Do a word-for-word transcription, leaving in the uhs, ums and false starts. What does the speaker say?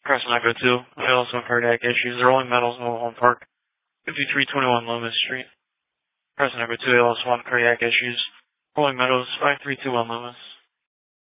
Pressing Echo two, A L S one cardiac issues, Rolling Meadows Mobile Home Park, fifty-three twenty-one Loomis Street. Pressing Echo two, A L S one cardiac issues, Rolling Meadows five three two one Loomis.